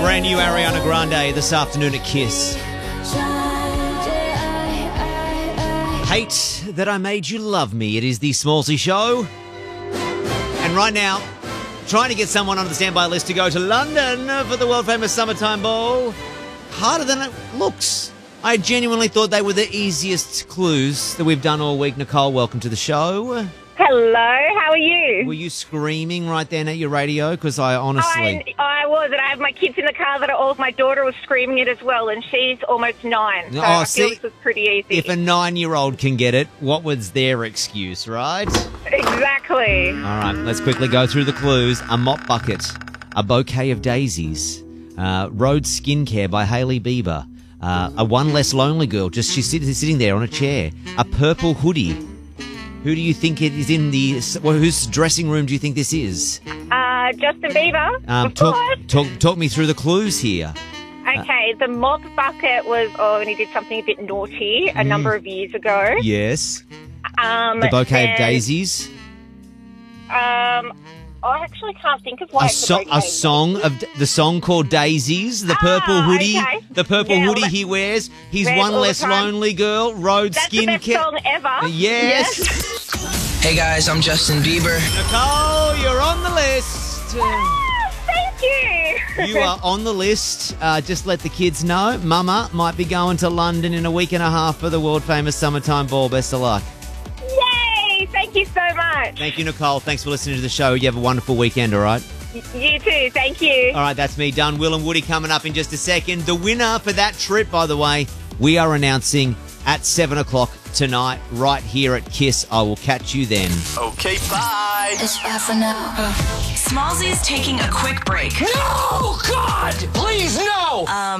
Brand new Ariana Grande this afternoon at Kiss. Hate That I Made You Love Me. It is the Smallsy Show. And right now, trying to get someone on the standby list to go to London for the world-famous Summertime Ball. Harder than it looks. I genuinely thought they were the easiest clues that we've done all week. Nicole, welcome to the show. Hello, how are you? Were you screaming right then at your radio? Because I honestly... I was, and I have my kids in the car that are all... My daughter was screaming it as well, and she's almost 9. So I feel this was pretty easy. If a 9-year-old can get it, what was their excuse, right? Exactly. All right, let's quickly go through the clues. A mop bucket, a bouquet of daisies, Rhodes Skincare by Hailey Bieber, a One Less Lonely Girl, just she's sitting there on a chair, a purple hoodie. Who do you think it is in the... whose dressing room do you think this is? Justin Bieber. Talk me through the clues here. Okay, the mop bucket was... Oh, and he did something a bit naughty a number of years ago. Yes. The bouquet of daisies. I actually can't think of why the song called Daisies, the purple hoodie, okay. The purple hoodie he wears. He's One Less Lonely Girl, Rhodes Skincare. That's the best song ever. Yes. Hey guys, I'm Justin Bieber. Nicole, you're on the list. Thank you. You are on the list. Just let the kids know. Mama might be going to London in a week and a half for the world-famous Summertime Ball. Best of luck. Thank you so much. Thank you, Nicole. Thanks for listening to the show. You have a wonderful weekend, all right? You too. Thank you. All right, that's me done. Will and Woody coming up in just a second. The winner for that trip, by the way, we are announcing at 7 o'clock tonight right here at Kiss. I will catch you then. Okay, bye. It's bye for now. Smallsy is taking a quick break. No! God! Please, no!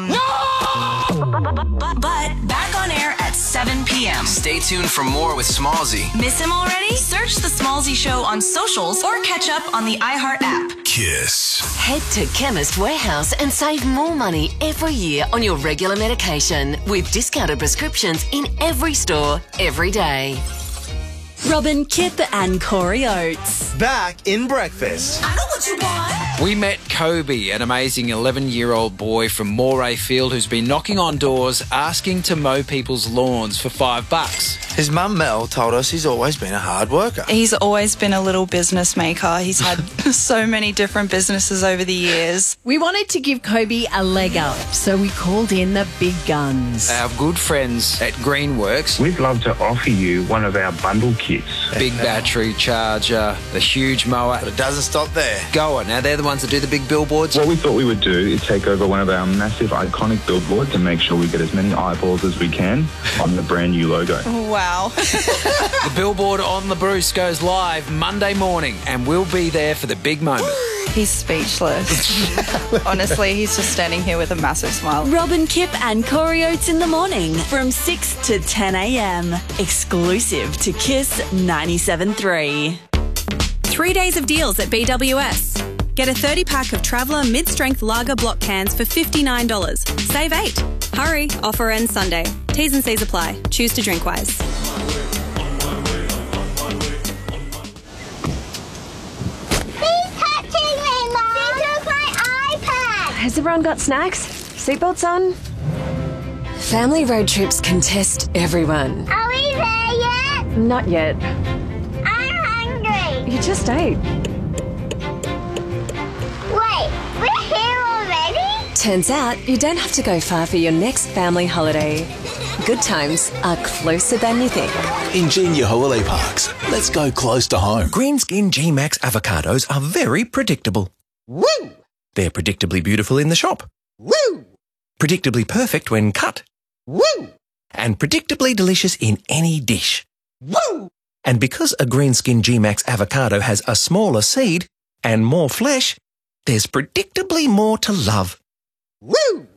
No! But back on air at 7 p.m. Stay tuned for more with Smallsy. Miss him already? Search The Smallsy Show on socials or catch up on the iHeart app. Kiss. Head to Chemist Warehouse and save more money every year on your regular medication with discounted prescriptions in every store, every day. Robin, Kip and Corey Oates. Back in breakfast. I know what you want. We met Kobe, an amazing 11-year-old boy from Moray Field who's been knocking on doors asking to mow people's lawns for $5. His mum Mel told us he's always been a hard worker. He's always been a little business maker. He's had so many different businesses over the years. We wanted to give Kobe a leg up, so we called in the big guns. Our good friends at Greenworks. We'd love to offer you one of our bundle kits. Big battery charger, the huge mower. But it doesn't stop there. Goer. Now, they're the ones that do the big billboards. What we thought we would do is take over one of our massive, iconic billboards and make sure we get as many eyeballs as we can on the brand new logo. Wow. The billboard on the Bruce goes live Monday morning, and we'll be there for the big moment. He's speechless. Honestly, he's just standing here with a massive smile. Robin, Kip and Corey Oates in the morning from 6 to 10 a.m. Exclusive to Kiss 97.3. 3 days of deals at BWS. Get a 30-pack of Traveller mid-strength lager block cans for $59. Save $8. Hurry, offer ends Sunday. T's and C's apply. Choose to drink wise. Has everyone got snacks? Seatbelts on? Family road trips can test everyone. Are we there yet? Not yet. I'm hungry. You just ate. Wait, we're here already? Turns out you don't have to go far for your next family holiday. Good times are closer than you think. Ingenia Holiday Parks. Let's go close to home. Greenskin G-Max avocados are very predictable. Woo! They're predictably beautiful in the shop. Woo! Predictably perfect when cut. Woo! And predictably delicious in any dish. Woo! And because a Greenskin G-Max avocado has a smaller seed and more flesh, there's predictably more to love. Woo!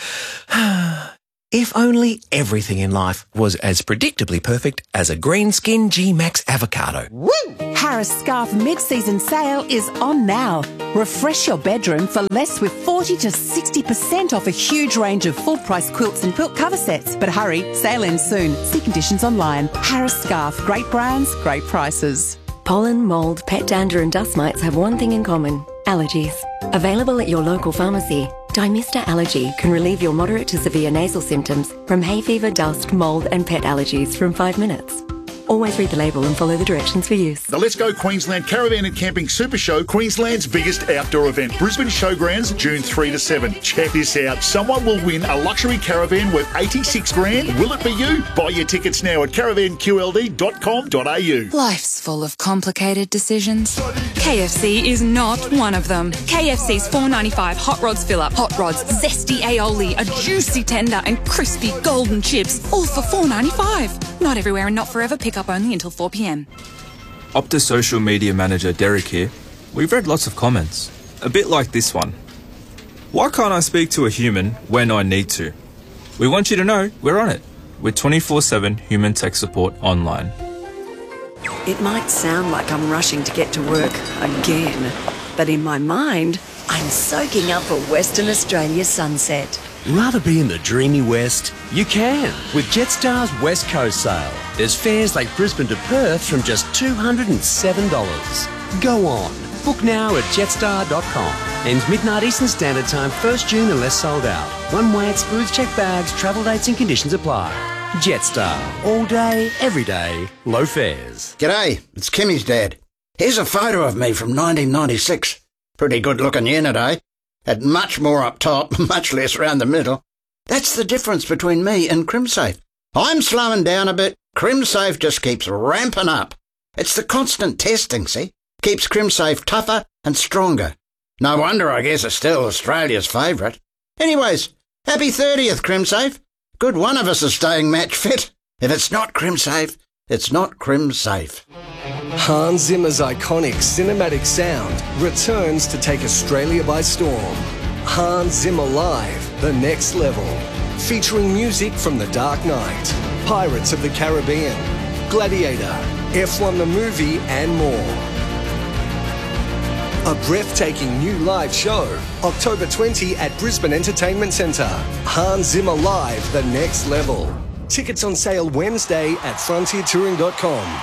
If only everything in life was as predictably perfect as a Greenskin G-Max avocado. Woo! Harris Scarf mid-season sale is on now. Refresh your bedroom for less with 40 to 60% off a huge range of full-price quilts and quilt cover sets. But hurry, sale ends soon. See conditions online. Harris Scarf, great brands, great prices. Pollen, mould, pet dander and dust mites have one thing in common: allergies. Available at your local pharmacy. Dymista Allergy can relieve your moderate to severe nasal symptoms from hay fever, dust, mould and pet allergies from 5 minutes. Always read the label and follow the directions for use. The Let's Go Queensland Caravan and Camping Super Show, Queensland's biggest outdoor event. Brisbane Showgrounds, June 3 to 7. Check this out. Someone will win a luxury caravan worth 86 grand. Will it be you? Buy your tickets now at caravanqld.com.au. Life's full of complicated decisions. KFC is not one of them. KFC's $4.95 Hot Rods Fill-Up. Hot Rods, zesty aioli, a juicy tender and crispy golden chips, all for $4.95. Not everywhere and not forever. Pick up only until 4 p.m. Optus social media manager Derek here. We've read lots of comments, a bit like this one. Why can't I speak to a human when I need to? We want you to know we're on it with 24/7 human tech support online. It might sound like I'm rushing to get to work again, but in my mind, I'm soaking up a Western Australia sunset. Rather be in the dreamy West? You can with Jetstar's West Coast sale. There's fares like Brisbane to Perth from just $207. Go on. Book now at jetstar.com. Ends midnight Eastern Standard Time, 1st June unless sold out. One way excludes checked bags, travel dates and conditions apply. Jetstar. All day, every day, low fares. G'day, it's Kimmy's dad. Here's a photo of me from 1996. Pretty good looking unit, eh? Had much more up top, much less round the middle. That's the difference between me and CrimSafe. I'm slowing down a bit. CrimSafe just keeps ramping up. It's the constant testing, see? Keeps CrimSafe tougher and stronger. No wonder I guess it's still Australia's favourite. Anyways, happy 30th, CrimSafe. Good one of us is staying match fit. If it's not CrimSafe, it's not CrimSafe. Hans Zimmer's iconic cinematic sound returns to take Australia by storm. Hans Zimmer Live, The Next Level. Featuring music from The Dark Knight, Pirates of the Caribbean, Gladiator, F1 the Movie and more. A breathtaking new live show, October 20 at Brisbane Entertainment Centre. Hans Zimmer Live, The Next Level. Tickets on sale Wednesday at frontiertouring.com.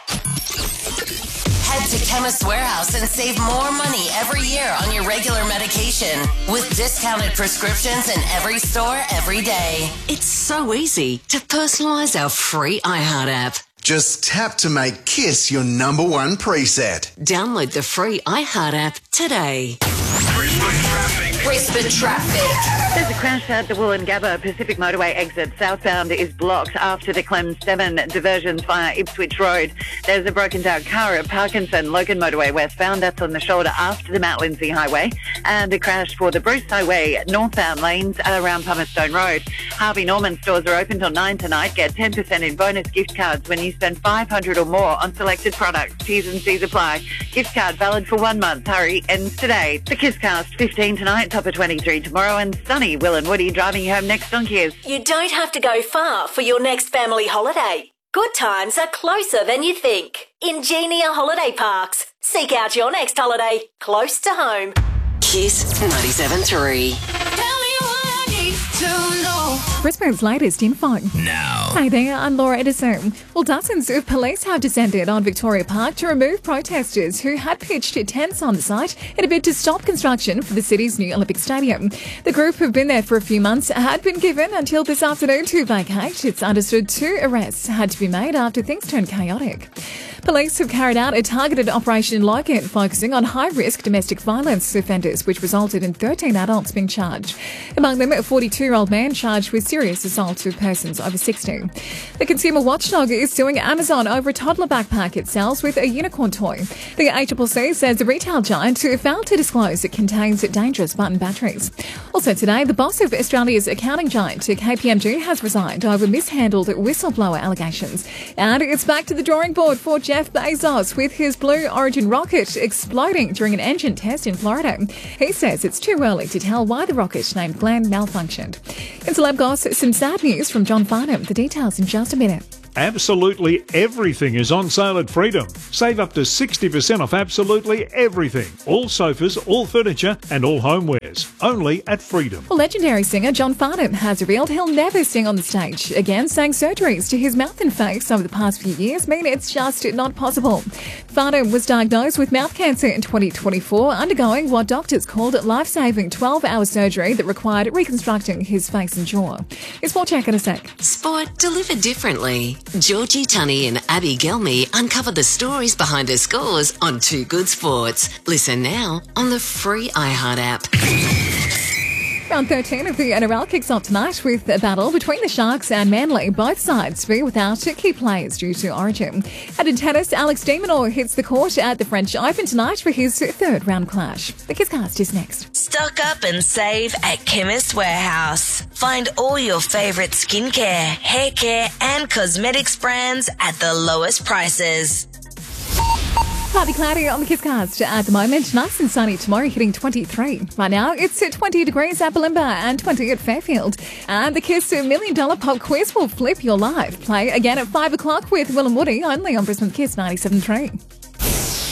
Head to Chemist Warehouse and save more money every year on your regular medication with discounted prescriptions in every store every day. It's so easy to personalise our free iHeart app. Just tap to make Kiss your #1 preset. Download the free iHeart app today. Brisbane traffic. There's a crash at the Wollongabba Pacific Motorway exit. Southbound is blocked after the Clem 7 diversions via Ipswich Road. There's a broken down car at Parkinson Logan Motorway westbound. That's on the shoulder after the Mount Lindsay Highway. And a crash for the Bruce Highway northbound lanes around Palmerston Road. Harvey Norman stores are open till 9 tonight. Get 10% in bonus gift cards when you spend $500 or more on selected products. T's and C's apply. Gift card valid for 1 month. Hurry, ends today. The Kisscast 15 tonight, top of 23 tomorrow, and sunny. Will and Woody driving you home next on Kiss. You don't have to go far for your next family holiday. Good times are closer than you think. Ingenia Holiday Parks. Seek out your next holiday close to home. Kiss 97.3. Brisbane's latest info. Now. Hey there, I'm Laura Edison. Well, dozens of police have descended on Victoria Park to remove protesters who had pitched tents on the site in a bid to stop construction for the city's new Olympic Stadium. The group have been there for a few months, had been given until this afternoon to vacate. It's understood 2 arrests had to be made after things turned chaotic. Police have carried out a targeted operation in Logan focusing on high-risk domestic violence offenders, which resulted in 13 adults being charged. Among them, a 42-year-old man charged with serious assault of persons over 60. The Consumer Watchdog is suing Amazon over a toddler backpack it sells with a unicorn toy. The ACCC says the retail giant failed to disclose it contains dangerous button batteries. Also today, the boss of Australia's accounting giant, KPMG, has resigned over mishandled whistleblower allegations. And it's back to the drawing board for Jeff Bezos with his Blue Origin rocket exploding during an engine test in Florida. He says it's too early to tell why the rocket named Glenn malfunctioned. In celeb goss, some sad news from John Farnham. The details in just a minute. Absolutely everything is on sale at Freedom. Save up to 60% off absolutely everything. All sofas, all furniture and all homewares. Only at Freedom. Well, legendary singer John Farnham has revealed he'll never sing on the stage again, saying surgeries to his mouth and face over the past few years mean it's just not possible. Farnham was diagnosed with mouth cancer in 2024, undergoing what doctors called life-saving 12-hour surgery that required reconstructing his face and jaw. It's more check in a sec. Sport delivered differently. Georgie Tunney and Abby Gelmy uncover the stories behind their scores on Too Good Sports. Listen now on the free iHeart app. Round 13 of the NRL kicks off tonight with a battle between the Sharks and Manly. Both sides be without key players due to origin. And in tennis, Alex de Minaur hits the court at the French Open tonight for his third round clash. The Kisscast is next. Stock up and save at Chemist Warehouse. Find all your favourite skincare, hair care and cosmetics brands at the lowest prices. Partly cloudy on the Kisscast at the moment. Nice and sunny tomorrow, hitting 23. Right now, it's at 20 degrees at Bulimba and 20 at Fairfield. And the Kiss $1 Million Pop Quiz will flip your life. Play again at 5 o'clock with Will and Woody, only on Brisbane Kiss 97.3.